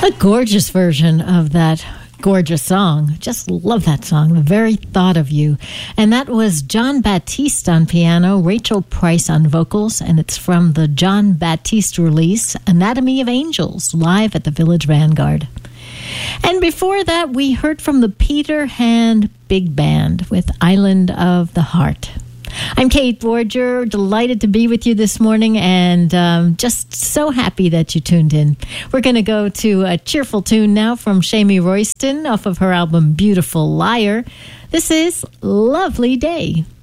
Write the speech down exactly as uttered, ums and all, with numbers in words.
A gorgeous version of that gorgeous song. Just love that song, The Very Thought of You. And that was John Batiste on piano, Rachel Price on vocals, and it's from the John Batiste release, Anatomy of Angels, live at the Village Vanguard. And before that, we heard from the Peter Hand Big Band with Island of the Heart. I'm Kate Borger, delighted to be with you this morning, and um, just so happy that you tuned in. We're going to go to a cheerful tune now from Shamie Royston off of her album Beautiful Liar. This is Lovely Day.